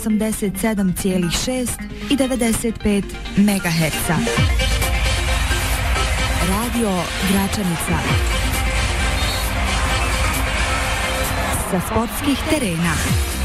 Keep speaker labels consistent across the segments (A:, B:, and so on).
A: 87,6 i 95 MHz. Radio Gračanica. Sa sportskih terena.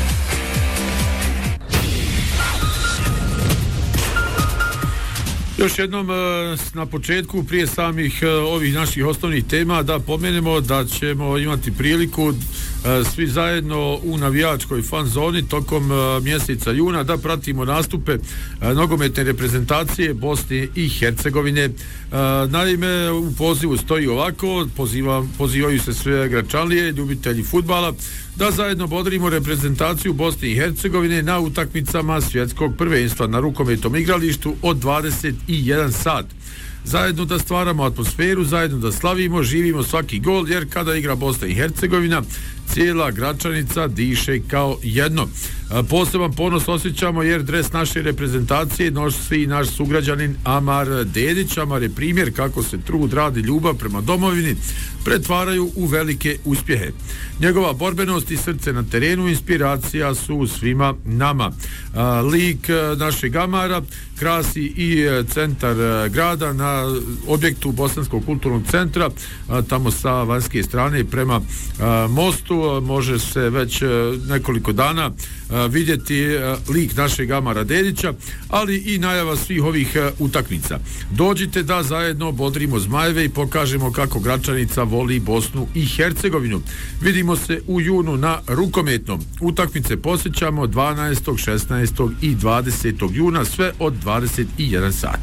B: Još jednom na početku, prije samih ovih naših osnovnih tema, da pomenemo da ćemo imati priliku svi zajedno u navijačkoj fan zoni tokom mjeseca juna da pratimo nastupe nogometne reprezentacije Bosne i Hercegovine. Naime, u pozivu stoji ovako, pozivaju se sve Gračanlije, ljubitelji fudbala, da zajedno bodrimo reprezentaciju Bosne i Hercegovine na utakmicama svjetskog prvenstva na rukometnom igralištu od 21 sat. Zajedno da stvaramo atmosferu, zajedno da slavimo, živimo svaki gol, jer kada igra Bosna i Hercegovina, cijela Gračanica diše kao jedno. Poseban ponos osjećamo jer dres naše reprezentacije nosi naš sugrađanin Amar Dedić. Amar je primjer kako se trud, rad i ljubav prema domovini pretvaraju u velike uspjehe. Njegova borbenost i srce na terenu inspiracija su svima nama. Lik našeg Amara krasi i centar grada na objektu Bosanskog kulturnog centra, tamo sa vanjske strane prema mostu. Može se već nekoliko dana vidjeti lik našeg Amara Dedića, ali i najava svih ovih utakmica. Dođite da zajedno bodrimo zmajeve i pokažemo kako Gračanica voli Bosnu i Hercegovinu. Vidimo se u junu na rukometnom. Utakmice posjećamo 12., 16. i 20. juna, sve od 21 sat.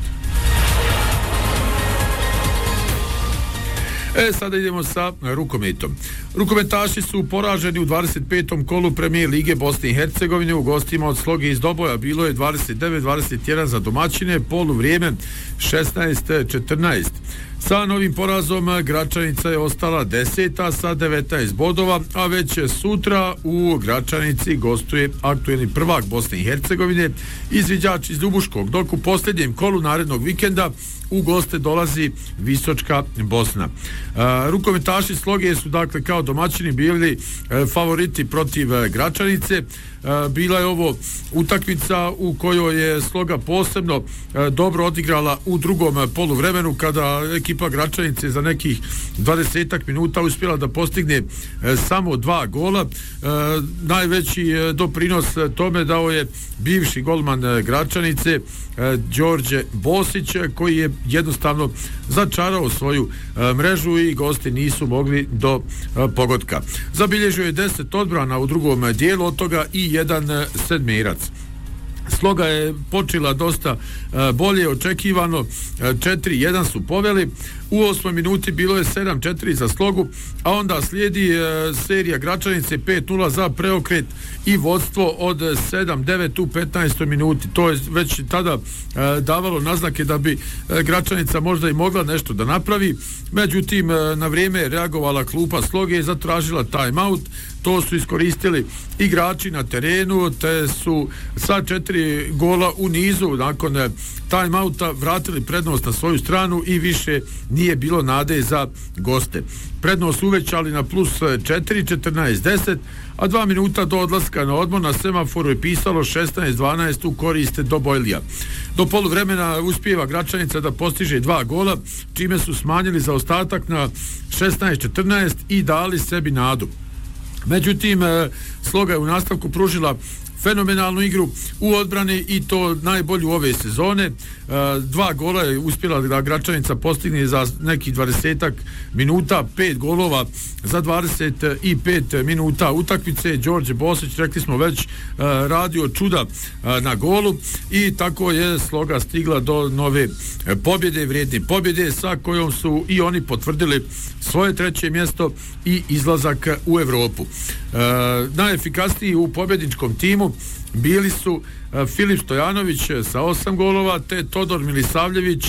B: Sada idemo sa rukometom. Rukometaši su poraženi u 25. kolu premijer Lige Bosne i Hercegovine u gostima od Sloge iz Doboja. Bilo je 29-21 za domaćine, poluvrijeme 16-14. Sa novim porazom Gračanica je ostala 10. sa 19 bodova, a već sutra u Gračanici gostuje aktuelni prvak Bosne i Hercegovine, izviđač iz Ljubuškog, dok u posljednjem kolu narednog vikenda u goste dolazi Visočka Bosna. Rukometaši Sloge su dakle kao domaćini bili favoriti protiv Gračanice. Bila je ovo utakmica u kojoj je Sloga posebno dobro odigrala u drugom poluvremenu, kada ekipa Gračanice za nekih 20 minuta uspjela da postigne samo 2 gola. Najveći doprinos tome dao je bivši golman Gračanice Đorđe Bosić, koji je jednostavno začarao svoju mrežu i gosti nisu mogli do pogotka. Zabilježio je 10 odbrana u drugom dijelu, od toga i jedan sedmerac. Sloga je počela dosta bolje očekivano, 4-1 su poveli. U 8. minuti bilo je 7-4 za Slogu, a onda slijedi serija Gračanice 5-0 za preokret i vodstvo od 7-9 u 15. minuti. To je već tada davalo naznake da bi Gračanica možda i mogla nešto da napravi. Međutim, na vrijeme je reagovala klupa Sloge i zatražila timeout. To su iskoristili igrači na terenu, te su sa 4 gola u nizu nakon timeouta vratili prednost na svoju stranu i više nije bilo nade za goste. Prednost uvećali na plus 4, 14-10, a 2 minuta do odlaska na odmor na semaforu je pisalo 16-12 u korist Dobojlija. Do poluvremena uspijeva Gračanica da postiže 2 gola, čime su smanjili zaostatak na 16-14 i dali sebi nadu. Međutim, Sloga je u nastavku pružila fenomenalnu igru u odbrani i to najbolju ove sezone. 2 gola je uspjela da Gračanica postigne za nekih 20 minuta, 5 golova za 25 minuta utakmice. Đorđe Bosić, rekli smo već, radio čuda na golu i tako je Sloga stigla do nove pobjede, vrijedne pobjede sa kojom su i oni potvrdili svoje 3. mjesto i izlazak u Evropu. Najefikasniji u pobjedničkom timu bili su Filip Stojanović sa 8 golova, te Todor Milisavljević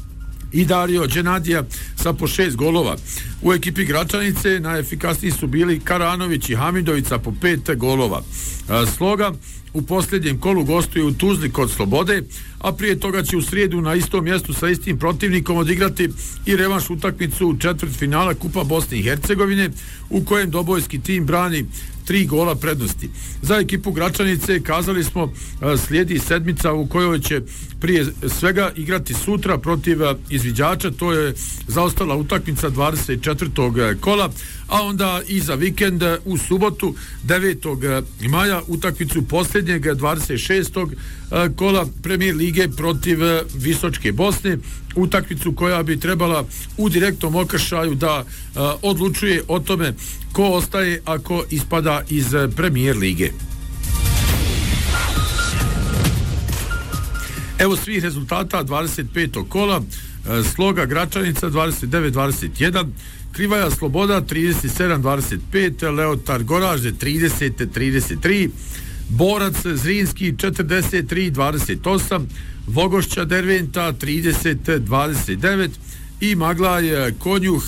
B: i Dario Đenadija sa po 6 golova. U ekipi Gračanice najefikasniji su bili Karanović i Hamidovica po 5 golova. Sloga u posljednjem kolu gostuje u Tuzli kod Slobode, a prije toga će u srijedu na istom mjestu sa istim protivnikom odigrati i revanš utakmicu četvrtfinala Kupa Bosne i Hercegovine, u kojem dobojski tim brani 3 gola prednosti. Za ekipu Gračanice kazali smo slijedi sedmica u kojoj će prije svega igrati sutra protiv Izviđača, to je zaostala utakmica 24. kola, a onda i za vikend u subotu 9. maja utakmicu posljednjeg 26. kola Premijer lige protiv Visočke Bosne, utakmicu koja bi trebala u direktnom okršaju da odlučuje o tome ko ostaje ako ispada iz Premijer lige. Evo svih rezultata 25. kola. Sloga Gračanica 29-21, Krivaja Sloboda 37-25, Leotar Goražde 30-33, Borac Zrinski 43-28, Vogošća Derventa 30-29 i Maglaj Konjuh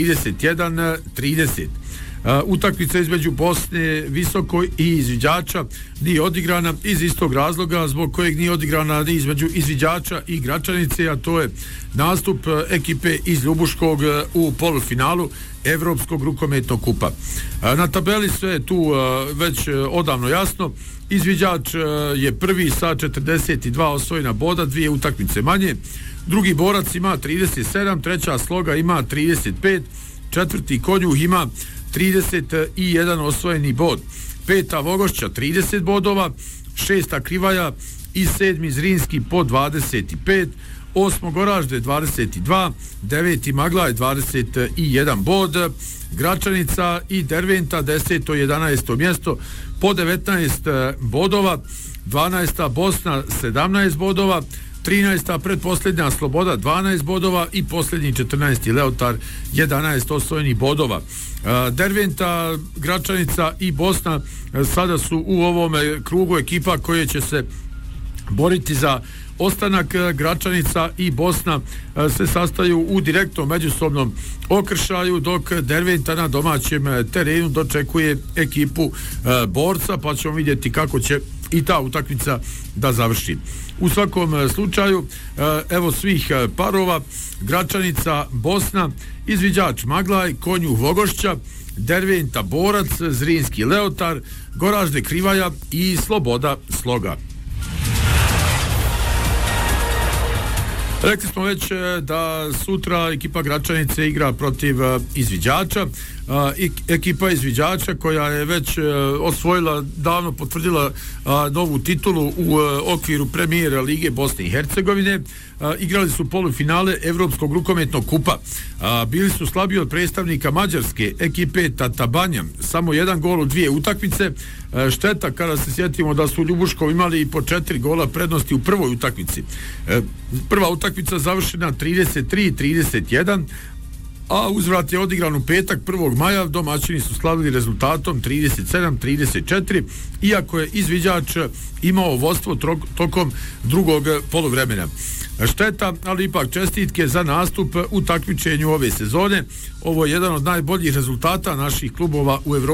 B: 31-30. Utakmica između Bosne Visoko i Izviđača nije odigrana iz istog razloga zbog kojeg nije odigrana između Izviđača i Gračanice, a to je nastup ekipe iz Ljubuškog u polufinalu Evropskog rukometnog kupa. Na tabeli sve je tu već odavno jasno. Izviđač je prvi sa 42 osvojena boda, 2 utakmice manje. Drugi Borac ima 37, treća Sloga ima 35, četvrti Konjuh ima 31 osvojeni bod, peta Vogošća 30 bodova, šesta Krivaja i sedmi Zrinski po 25, osmo Goražde 22, deveti Maglaj 21 bod, Gračanica i Derventa 10. 11. mjesto po 19 bodova, 12. Bosna 17 bodova, 13. predposljednja Sloboda 12 bodova i posljednji 14. Leotar 11 osvojenih bodova. Derventa, Gračanica i Bosna sada su u ovom krugu ekipa koje će se boriti za ostanak. Gračanica i Bosna se sastaju u direktnom međusobnom okršaju, dok Derventa na domaćem terenu dočekuje ekipu Borca, pa ćemo vidjeti kako će i ta utakmica da završi. U svakom slučaju, evo svih parova: Gračanica, Bosna, Izviđač Maglaj, Konjuh Vogošća, Derventa Borac, Zrinski Leotar, Goražde Krivaja i Sloboda Sloga. Rekli smo već da sutra ekipa Gračanice igra protiv Izviđača. Ekipa Izviđača koja je već osvojila, davno potvrdila novu titulu u okviru Premijer lige Bosne i Hercegovine. Igrali su polufinale Evropskog rukometnog kupa. Bili su slabiji od predstavnika mađarske ekipe Tatabanja, samo 1 gol u 2 utakmice. Šteta kada se sjetimo da su u Ljubuškom imali i po 4 gola prednosti u prvoj utakmici. Prva utakmica završena 33-31, a uzvrat je odigran u petak 1. maja. Domaćini su slavili rezultatom 37-34, iako je Izviđač imao vodstvo tokom drugog poluvremena. Šteta, ali ipak čestitke za nastup u takmičenju ove sezone. Ovo je jedan od najboljih rezultata naših klubova u Evropi